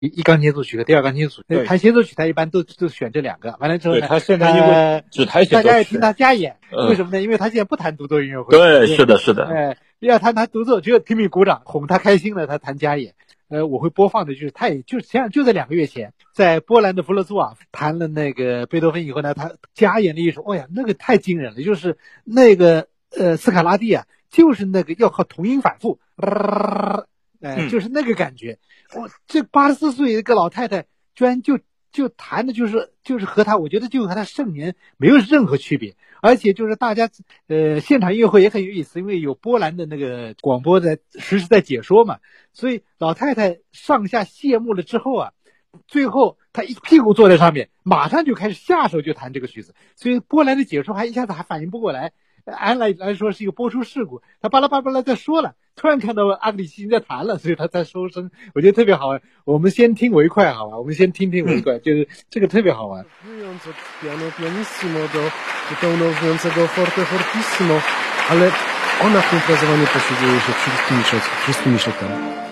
一钢琴组曲和第二钢琴组。弹协奏曲他一般都选这两个。完了之后呢， 他现在因为只弹协奏曲， 大家也听他加演，为什么呢？因为他现在不弹独奏音乐会。 对，是的，是的。 要弹独奏，只有听你鼓掌哄他开心了，他弹加演。我会播放的就是他也就在2个月前，在波兰的弗勒兹瓦弹了那个贝多芬以后呢，他加演了一首，呀，那个太惊人了，就是那个斯卡拉蒂啊，就是那个要靠同音反复，就是那个感觉。这84岁一个老太太居然就弹的就是和他，我觉得就和他盛年没有任何区别。而且就是大家现场音乐会也很有意思，因为有波兰的那个广播实时在解说嘛，所以老太太上下谢幕了之后啊，最后她一屁股坐在上面，马上就开始下手就弹这个曲子，所以波兰的解说一下子还反应不过来，按来说是一个播出事故，他巴拉巴拉在说了，突然看到阿格里奇在弹了，所以他才收声，我觉得特别好玩。我们先听为快好吧，我们先听为快，就是这个特别好玩。 pianissimo do pełnoobwiązującego forte fortissimo, ale ona w tym frazowanie posługuje się wszystkimi szatami.